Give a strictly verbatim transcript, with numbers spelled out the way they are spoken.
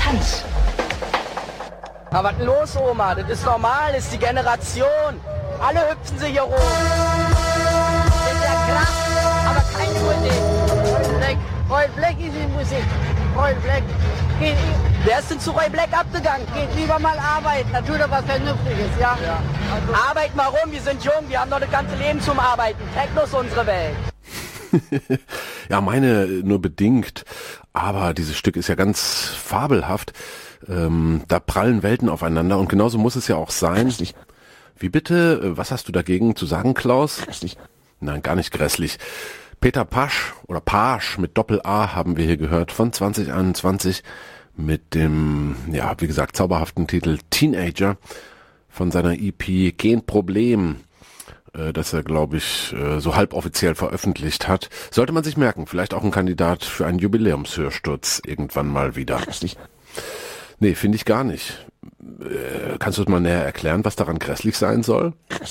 Tanz. Aber was denn los, Oma? Das ist normal, das ist die Generation. Alle hüpfen sich hier rum. Das ist ja klar, aber keine Musik. Roy Black, Roy Black ist die Musik. Roy Black. Geht, Wer ist denn zu Roy Black abgegangen? geht lieber mal arbeiten, da tut er was Vernünftiges, ja? Ja. Also, Arbeit mal rum, wir sind jung, wir haben noch das ganze Leben zum Arbeiten. Techno ist unsere Welt. Ja, meine nur bedingt, aber dieses Stück ist ja ganz fabelhaft. Ähm, da prallen Welten aufeinander und genauso muss es ja auch sein. Wie bitte? Was hast du dagegen zu sagen, Klaus? Grässlich. Nein, gar nicht grässlich. Peter Pasch oder Pasch mit Doppel-A haben wir hier gehört von zwanzig einundzwanzig mit dem, ja, wie gesagt, zauberhaften Titel Teenager von seiner E P Genproblem, äh, das er, glaube ich, äh, so halboffiziell veröffentlicht hat. Sollte man sich merken, vielleicht auch ein Kandidat für einen Jubiläumshörsturz irgendwann mal wieder. Grässlich. Nee, finde ich gar nicht. Äh, kannst du es mal näher erklären, was daran grässlich sein soll?